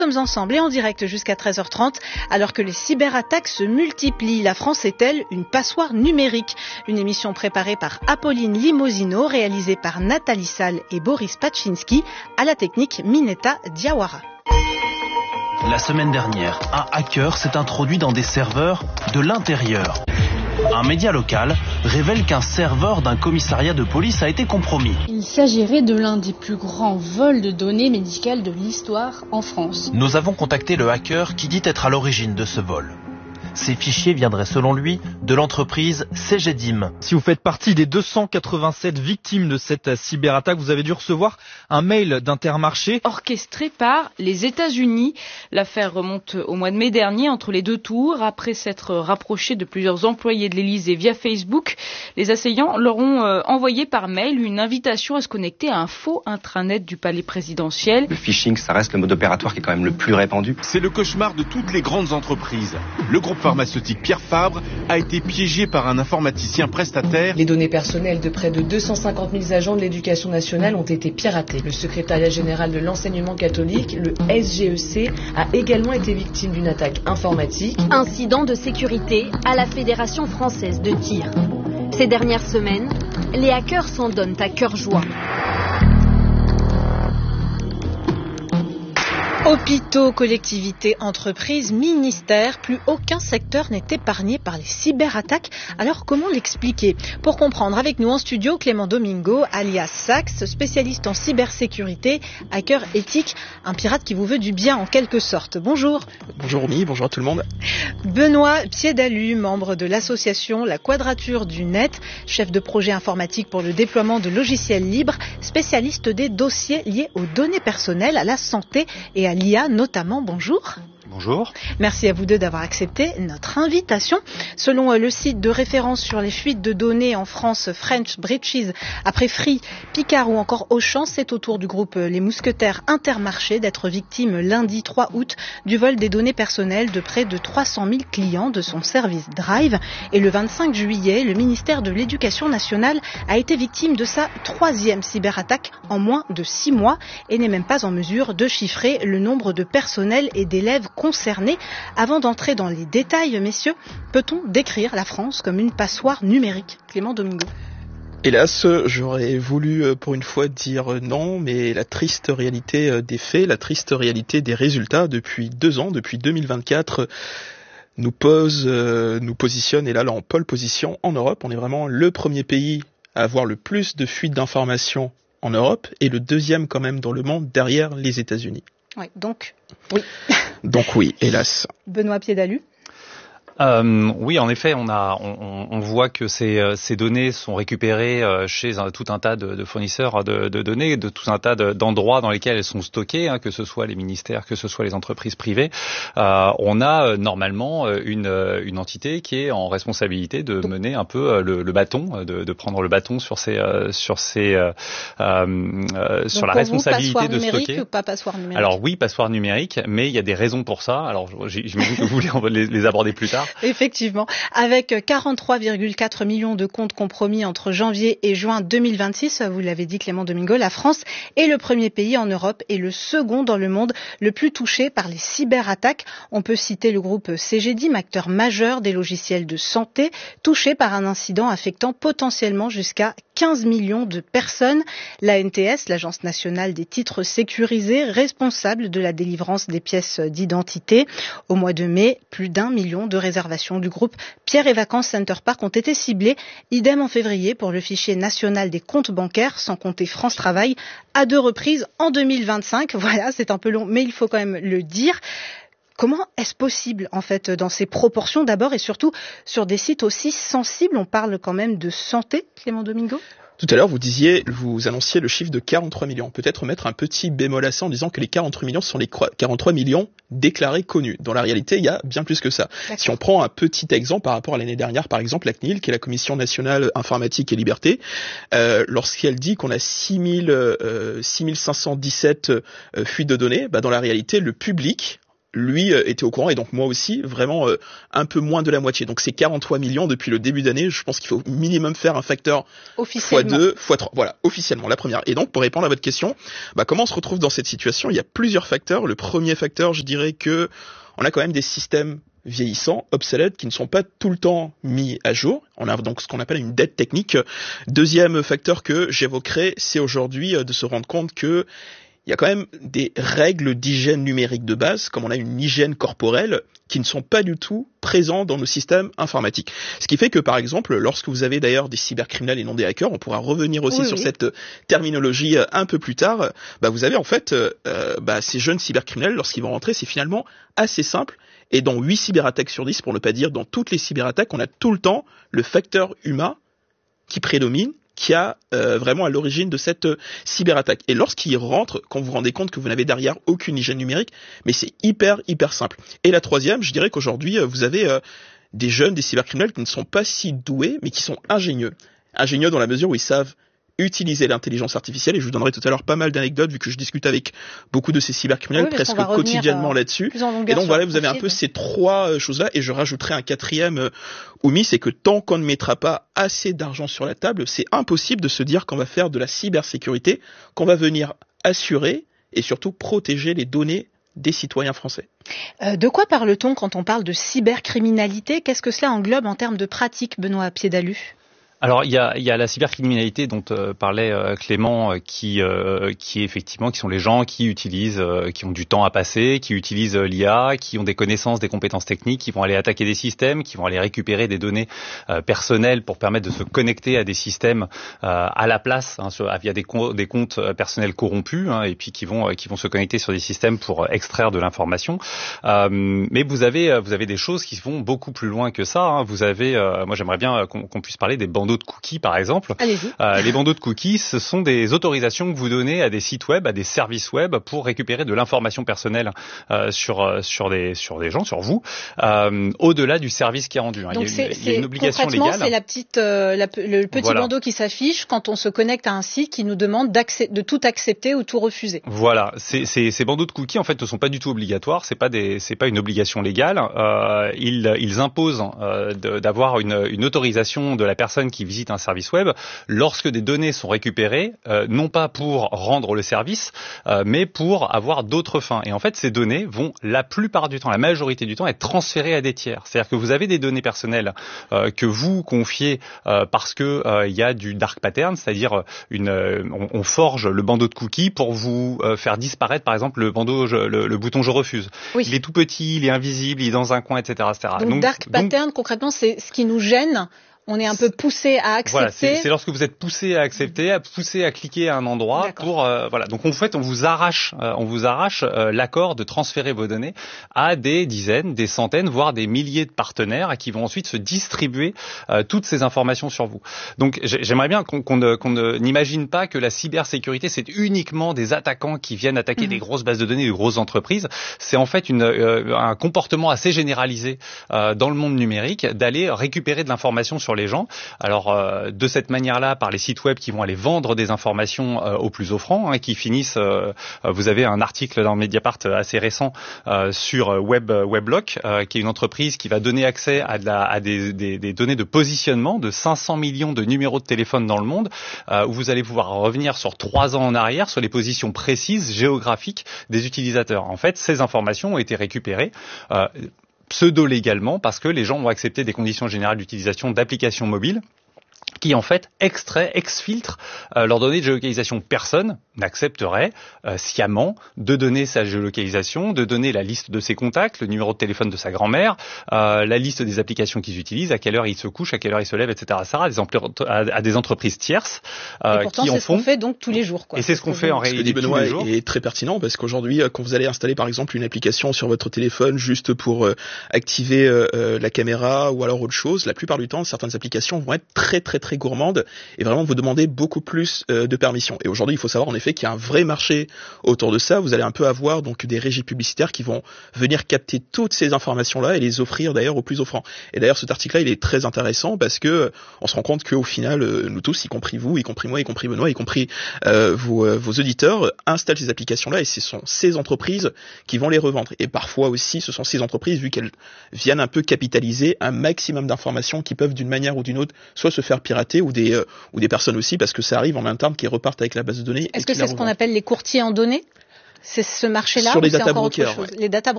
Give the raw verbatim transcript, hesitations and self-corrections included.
Nous sommes ensemble et en direct jusqu'à treize heures trente. Alors que les cyberattaques se multiplient, la France est-elle une passoire numérique? Une émission préparée par Apolline Limosino, réalisée par Nathalie Salle et Boris Pachinski, à la technique Mineta Diawara. La semaine dernière, un hacker s'est introduit dans des serveurs de l'intérieur. Un média local révèle qu'un serveur d'un commissariat de police a été compromis. Il s'agirait de l'un des plus grands vols de données médicales de l'histoire en France. Nous avons contacté le hacker qui dit être à l'origine de ce vol. Ces fichiers viendraient selon lui de l'entreprise Cegedim. Si vous faites partie des deux cent quatre-vingt-sept victimes de cette cyberattaque, vous avez dû recevoir un mail d'Intermarché. Orchestré par les États-Unis. L'affaire remonte au mois de mai dernier entre les deux tours. Après s'être rapproché de plusieurs employés de l'Élysée via Facebook, les assaillants leur ont euh, envoyé par mail une invitation à se connecter à un faux intranet du palais présidentiel. Le phishing, ça reste le mode opératoire qui est quand même le plus répandu. C'est le cauchemar de toutes les grandes entreprises. Le groupe pharmaceutique Pierre Fabre a été piégé par un informaticien prestataire. Les données personnelles de près de deux cent cinquante mille agents de l'éducation nationale ont été piratées. Le secrétariat général de l'enseignement catholique, le S G E C, a également été victime d'une attaque informatique. Incident de sécurité à la Fédération française de tir. Ces dernières semaines, les hackers s'en donnent à cœur joie. Hôpitaux, collectivités, entreprises, ministères, plus aucun secteur n'est épargné par les cyberattaques. Alors comment l'expliquer? Pour comprendre, avec nous en studio, Clément Domingo, alias Sax, spécialiste en cybersécurité, hacker éthique, un pirate qui vous veut du bien en quelque sorte. Bonjour. Bonjour Romy, bonjour à tout le monde. Benoît Piédalu, membre de l'association La Quadrature du Net, chef de projet informatique pour le déploiement de logiciels libres, spécialiste des dossiers liés aux données personnelles, à la santé et à l'I A notamment. Bonjour. Bonjour. Merci à vous deux d'avoir accepté notre invitation. Selon le site de référence sur les fuites de données en France, French Breaches, après Free, Picard ou encore Auchan, c'est au tour du groupe Les Mousquetaires Intermarché d'être victime lundi trois août du vol des données personnelles de près de trois cent mille clients de son service Drive. Et le vingt-cinq juillet, le ministère de l'Éducation nationale a été victime de sa troisième cyberattaque en moins de six mois et n'est même pas en mesure de chiffrer le nombre de personnels et d'élèves concernés. Avant d'entrer dans les détails, messieurs, peut-on décrire la France comme une passoire numérique? Clément Domingo. Hélas, j'aurais voulu pour une fois dire non, mais la triste réalité des faits, la triste réalité des résultats depuis deux ans, depuis deux mille vingt-quatre, nous pose, nous positionne, et là, là en pole position en Europe. On est vraiment le premier pays à avoir le plus de fuites d'informations en Europe et le deuxième quand même dans le monde derrière les États-Unis. Oui, donc, oui. Donc oui, hélas. Benoît Piédalu. Euh, oui, en effet, on a, on, on voit que ces, ces données sont récupérées chez un, tout un tas de, de fournisseurs de, de données, de tout un tas de, d'endroits dans lesquels elles sont stockées, hein, que ce soit les ministères, que ce soit les entreprises privées. Euh, on a normalement une, une entité qui est en responsabilité de mener un peu le, le bâton, de, de prendre le bâton sur ces, sur ces, euh, euh, sur la responsabilité de stocker. Numérique ou pas passoire numérique? Alors oui, passoire numérique, mais il y a des raisons pour ça. Alors j'imagine que vous voulez les, les aborder plus tard. Effectivement, avec quarante-trois virgule quatre millions de comptes compromis entre janvier et juin deux mille vingt-six, vous l'avez dit Clément Domingo, la France est le premier pays en Europe et le second dans le monde le plus touché par les cyberattaques. On peut citer le groupe Cegedim, acteur majeur des logiciels de santé, touché par un incident affectant potentiellement jusqu'à quinze millions de personnes. L'A N T S, l'Agence nationale des titres sécurisés, responsable de la délivrance des pièces d'identité. Au mois de mai, plus d'un million de réservations du groupe Pierre et Vacances Center Park ont été ciblées. Idem en février pour le fichier national des comptes bancaires, sans compter France Travail, à deux reprises en deux mille vingt-cinq. Voilà, c'est un peu long, mais il faut quand même le dire. Comment est-ce possible, en fait, dans ces proportions d'abord et surtout sur des sites aussi sensibles? On parle quand même de santé, Clément Domingo. Tout à l'heure, vous disiez, vous annonciez le chiffre de quarante-trois millions. Peut-être mettre un petit bémol à ça en disant que les quarante-trois millions sont les quarante-trois millions déclarés connus. Dans la réalité, il y a bien plus que ça. D'accord. Si on prend un petit exemple par rapport à l'année dernière, par exemple, la C N I L, qui est la Commission nationale informatique et liberté, euh, lorsqu'elle dit qu'on a six mille cinq cent dix-sept euh, fuites de données, bah, dans la réalité, le public lui euh, était au courant, et donc moi aussi, vraiment euh, un peu moins de la moitié. Donc c'est quarante-trois millions depuis le début d'année. Je pense qu'il faut minimum faire un facteur fois deux, fois trois. Voilà, officiellement, la première. Et donc, pour répondre à votre question, bah, comment on se retrouve dans cette situation? Il y a plusieurs facteurs. Le premier facteur, je dirais que on a quand même des systèmes vieillissants, obsolètes, qui ne sont pas tout le temps mis à jour. On a donc ce qu'on appelle une dette technique. Deuxième facteur que j'évoquerai, c'est aujourd'hui de se rendre compte que il y a quand même des règles d'hygiène numérique de base, comme on a une hygiène corporelle, qui ne sont pas du tout présents dans nos systèmes informatiques. Ce qui fait que, par exemple, lorsque vous avez d'ailleurs des cybercriminels et non des hackers, on pourra revenir aussi oui, sur oui. cette terminologie un peu plus tard, bah vous avez en fait euh, bah, ces jeunes cybercriminels, lorsqu'ils vont rentrer, c'est finalement assez simple. Et dans huit cyberattaques sur dix, pour ne pas dire dans toutes les cyberattaques, on a tout le temps le facteur humain qui prédomine, qui a euh, vraiment à l'origine de cette euh, cyberattaque. Et lorsqu'il rentre, quand vous vous rendez compte que vous n'avez derrière aucune hygiène numérique, mais c'est hyper, hyper simple. Et la troisième, je dirais qu'aujourd'hui, euh, vous avez euh, des jeunes, des cybercriminels qui ne sont pas si doués, mais qui sont ingénieux. Ingénieux dans la mesure où ils savent utiliser l'intelligence artificielle, et je vous donnerai tout à l'heure pas mal d'anecdotes vu que je discute avec beaucoup de ces cybercriminels oui, presque quotidiennement là-dessus. Et donc voilà, vous avez un peu ces trois choses-là, et je rajouterai un quatrième euh, omis, c'est que tant qu'on ne mettra pas assez d'argent sur la table, c'est impossible de se dire qu'on va faire de la cybersécurité, qu'on va venir assurer et surtout protéger les données des citoyens français. Euh, de quoi parle-t-on quand on parle de cybercriminalité? Qu'est-ce que cela englobe en termes de pratiques, Benoît Piédalu? Alors il y a, il y a la cybercriminalité dont euh, parlait euh, Clément, euh, qui euh, qui effectivement qui sont les gens qui utilisent, euh, qui ont du temps à passer, qui utilisent euh, l'I A, qui ont des connaissances, des compétences techniques, qui vont aller attaquer des systèmes, qui vont aller récupérer des données euh, personnelles pour permettre de se connecter à des systèmes euh, à la place, hein, sur, via des, co- des comptes personnels corrompus, hein, et puis qui vont euh, qui vont se connecter sur des systèmes pour euh, extraire de l'information. Euh, mais vous avez vous avez des choses qui vont beaucoup plus loin que ça. Hein. Vous avez, euh, moi j'aimerais bien qu'on, qu'on puisse parler des bandeaux de cookies par exemple. Euh, les bandeaux de cookies, ce sont des autorisations que vous donnez à des sites web, à des services web pour récupérer de l'information personnelle euh, sur sur des sur des gens, sur vous, euh, au-delà du service qui est rendu. Hein. Donc il y a une, c'est, il y a une obligation concrètement, légale. C'est la petite euh, la, le petit voilà. bandeau qui s'affiche quand on se connecte à un site qui nous demande de tout accepter ou tout refuser. Voilà, c'est, c'est, ces bandeaux de cookies en fait ne sont pas du tout obligatoires, c'est pas des, c'est pas une obligation légale. Euh, ils, ils imposent euh, de, d'avoir une, une autorisation de la personne qui visite un service web lorsque des données sont récupérées, euh, non pas pour rendre le service, euh, mais pour avoir d'autres fins. Et en fait, ces données vont la plupart du temps, la majorité du temps, être transférées à des tiers. C'est-à-dire que vous avez des données personnelles euh, que vous confiez euh, parce que euh, il y a du dark pattern, c'est-à-dire une, euh, on, on forge le bandeau de cookies pour vous euh, faire disparaître, par exemple, le bandeau, je, le, le bouton je refuse. Oui. Il est tout petit, il est invisible, il est dans un coin, et cetera, et cetera. Donc, donc dark donc, pattern, concrètement, c'est ce qui nous gêne. On est un peu poussé à accepter. Voilà, c'est, c'est lorsque vous êtes poussé à accepter, à poussé à cliquer à un endroit. D'accord. Pour euh, voilà. Donc en fait, on vous arrache, euh, on vous arrache euh, l'accord de transférer vos données à des dizaines, des centaines, voire des milliers de partenaires qui vont ensuite se distribuer euh, toutes ces informations sur vous. Donc j'aimerais bien qu'on, qu'on, ne, qu'on ne, n'imagine pas que la cybersécurité c'est uniquement des attaquants qui viennent attaquer mmh. des grosses bases de données, des grosses entreprises. C'est en fait une, euh, un comportement assez généralisé euh, dans le monde numérique d'aller récupérer de l'information sur les gens. Alors euh, de cette manière-là, par les sites web qui vont aller vendre des informations euh, aux plus offrants, hein, qui finissent. Euh, vous avez un article dans Mediapart assez récent euh, sur Web Weblock, euh, qui est une entreprise qui va donner accès à, de la, à des, des, des données de positionnement de cinq cents millions de numéros de téléphone dans le monde, euh, où vous allez pouvoir revenir sur trois ans en arrière sur les positions précises géographiques des utilisateurs. En fait, ces informations ont été récupérées. Euh, pseudo-légalement, parce que les gens ont accepté des conditions générales d'utilisation d'applications mobiles qui en fait extrait, exfiltre euh, leurs données de géolocalisation. Personne n'accepterait euh, sciemment de donner sa géolocalisation, de donner la liste de ses contacts, le numéro de téléphone de sa grand-mère, euh, la liste des applications qu'ils utilisent, à quelle heure ils se couchent, à quelle heure ils se lèvent, et cetera. Ça, à des, empl- à, à des entreprises tierces euh, et pourtant, qui en font. C'est ce qu'on fait donc tous les jours. Quoi. Et c'est ce qu'on fait en réalité tous les jours. Est très pertinent parce qu'aujourd'hui, quand vous allez installer par exemple une application sur votre téléphone juste pour euh, activer euh, la caméra ou alors autre chose, la plupart du temps, certaines applications vont être très très très gourmandes et vraiment vous demander beaucoup plus euh, de permissions. Et aujourd'hui, il faut savoir en effet effet qu'il y a un vrai marché autour de ça. Vous allez un peu avoir donc des régies publicitaires qui vont venir capter toutes ces informations-là et les offrir d'ailleurs aux plus offrants. Et d'ailleurs, cet article-là, il est très intéressant parce que on se rend compte qu'au final, nous tous, y compris vous, y compris moi, y compris Benoît, y compris euh, vos, euh, vos auditeurs, installent ces applications-là et ce sont ces entreprises qui vont les revendre. Et parfois aussi, ce sont ces entreprises, vu qu'elles viennent un peu capitaliser un maximum d'informations qui peuvent d'une manière ou d'une autre soit se faire pirater ou des, euh, ou des personnes aussi, parce que ça arrive en interne qui repartent avec la base de données. Est-ce que c'est ce qu'on appelle les courtiers en données ? C'est ce marché-là sur ou les c'est data encore brokers, autre chose ? ouais. Les data brokers.